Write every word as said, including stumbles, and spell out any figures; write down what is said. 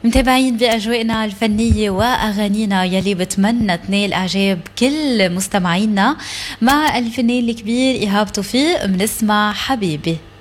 متابعين بأجواءنا الفنية وأغانينا يلي بتمنى تنال إعجاب كل مستمعينا. مع الفنان الكبير إيهاب توفيق منسمع حبيبي.